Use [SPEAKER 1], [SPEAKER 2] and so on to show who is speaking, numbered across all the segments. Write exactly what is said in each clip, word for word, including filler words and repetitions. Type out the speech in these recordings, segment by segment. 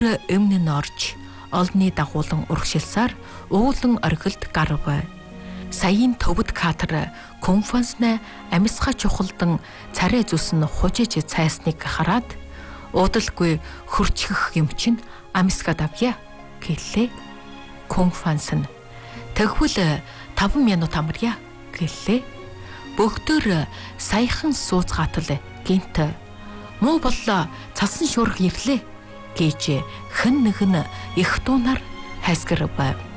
[SPEAKER 1] Өмнө нь орж олны дагуулan урагшилсаар уулан оргилд гарав. Саяын төвд катер конференснэ амьсгаа чухалдан царай зүсэн хужиж цайсныг хараад уудалгүй хөрчихөх юм чинь амьсгаад авъя гэлээ. Конференс нь тэгвэл таван минут амарья гэлээ. Бүгдөө саяхан сууцгаатал гинт муу боллоо цасан шуурх ирлээ гэж хэн нэгэн их дуунаар хайсгарав.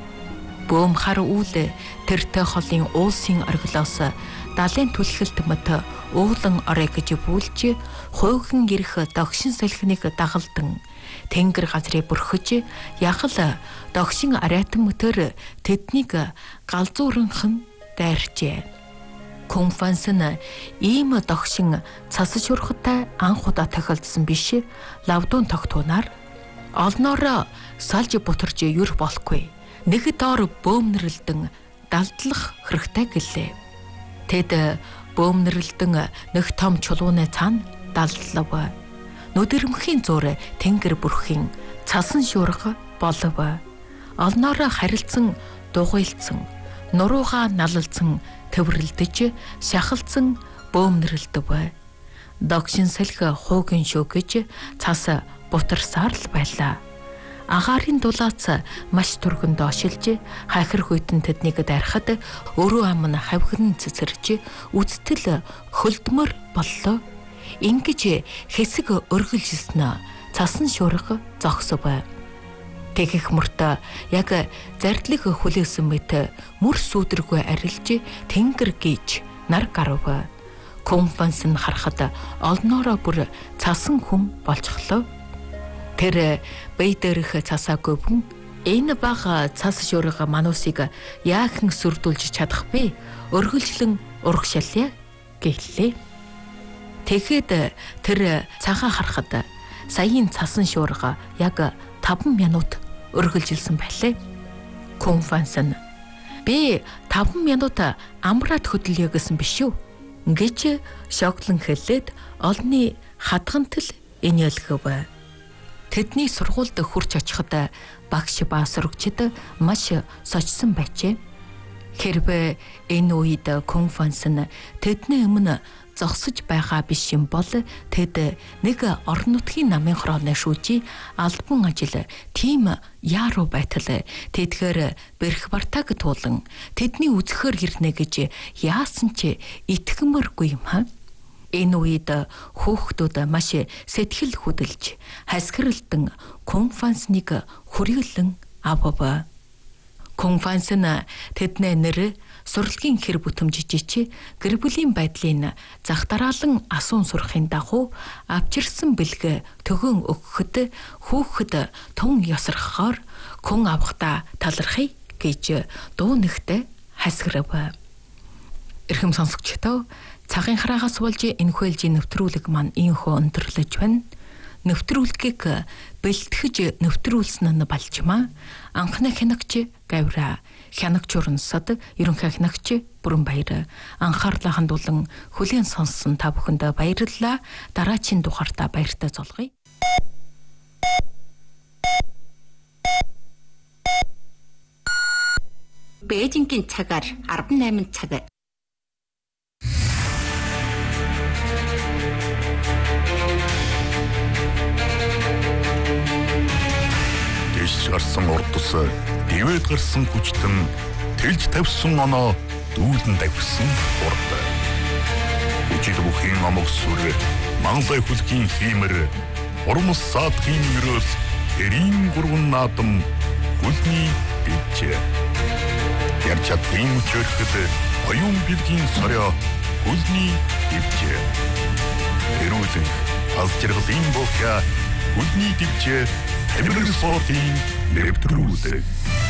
[SPEAKER 1] Бөөм хар үл тэртэй холын уулсын оргилоос далайн түлхэлт мөт уулан орой гэж бүүлж хойгон ирэх догшин салхиныг дагалдан тэнгэр газрыг бүрхэж яхал догшин ариатан мөтөр тэднийг галзуурынхан дайрчээ. Конференс нь ийм догшин цас шурхтай анх удаа тохиолдсон биш. Лавдуун тогтуунаар олноороо салж бутарж юр болохгүй. Нэг доор бөөмнөрлдөн далдлах хэрэгтэй гэлээ. Тэд бөөмнөрлдөн нэг том чулууны цаана далдлав. Нүдэрмхийн зур тэнгэр бүрхийн цасан шуурга болов. Олноороо харилцсан дугуйлцсан нуруугаа налалцсан төврөлдөж шахалцсан бөөмнөрлдөв. Догшин салхи хуугийн шүүгэж цас бутарсаар л байлаа. Агаарын дулаац маш түргэн доошилж хахир хүйтэн тэднийг дайрахад өрөө ам нь хавхирн цэцэрж үцтэл хөлдмөр боллоо. Ингэж хэсэг өргөлжилснө цасан шуурга зогсов. Тэгэх мөртөө яг зардлыг хүлээсэн мэт мөр сүудэргүй арилж тэнгэр гээж нар гарав. Конференс нь харахад олноороо бүр цасан хүм болчихлоо. Тэр бие дээрх цасаагүй бүн энэ бага цас шуурга манусыг яахан сүрдүүлж чадах бэ? Өргөлжлөн урагшаалъя гэлээ. Тэгэхэд тэр цагаан харахад саяын цасан шуурга яг таван минут өргөлжилсэн байлээ. Конференс нь би таван минут амраад хөдлөе гэсэн биш үү гэж шоглон хэлээд олны хадгант л инээлгэв. Тэдний сургуульд хурч очиход багш ба сурагчид маш сочсон байжээ. Хэрвээ энэ үед конференс нь тэдний өмнө зогсож байгаа биш юм бол тэд нэг орон нутгийн намын хорооны шүүжи албан ажил тийм яаруу байтал тэдгээр бэрх бартаг туулан тэдний үзэхээр гэрнэ гэж яасан ч итгэмээргүй юм хаа. Энэ үед хөөхтүүд маш сэтгэл хөдлөж хасгиралдан конференсныг хүрээлэн авав. Конференс нь тэдний нэр сурлагын хэр бүтэмжижиж гэр бүлийн байдлын зах дараалан асуун сурахын дагуу авчирсан бэлгэ төгөн өгөхөд хүүхэд тун ёсрохоор хүн авахта талархъя гэж дуу нэгтээ хасгирав. Эрхэм сонсогчдоо цагийн хараагаас болж энэхүү ээлжийн нэвтрүүлэг маань ийхүү өндөрлөж байна. Нэвтрүүлгийг бэлтгэж нэвтрүүлсэн нь балчмаа. Анхны хянагч Гавра, хянагч Урансад, ерөнхий хянагч Бүрэнбаяр анхаарлаа хандуулан хүлээн сонссон та бүхэнд баярлалаа. Дараагийн дугаартаа баяртай золгоё.
[SPEAKER 2] Бээжингийн цагаар арван найман цаг.
[SPEAKER 3] Дэш гарсан урдус дэвэд гарсан хүчтэн тэлж тавьсан оноо дүүлэн давхсан урд. Хүчит бүхийн амог сүр манлай хүлгийн хиймэр урмс саадхийн мөрөөс эрийн гурван наадам хүлний бивчээ. Ярчат ийм чөрхөд оюун бэлгийн сорё хүлний бивчээ. Эрүүлэн алс жаргалын бохя хүлний бивчээ Эмэр спортын нэвтрүүлэг.